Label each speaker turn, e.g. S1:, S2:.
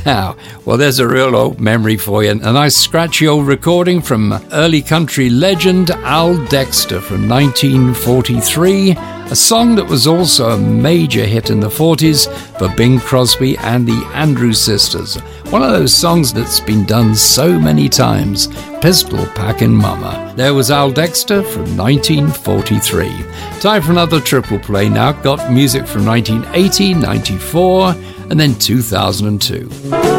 S1: Now, well, there's a real old memory for you. A nice scratchy old recording from early country legend Al Dexter from 1943, a song that was also a major hit in the 40s for Bing Crosby and the Andrews Sisters. One of those songs that's been done so many times, Pistol Packin' Mama. There was Al Dexter from 1943. Time for another triple play now. Got music from 1980, 94, and then 2002.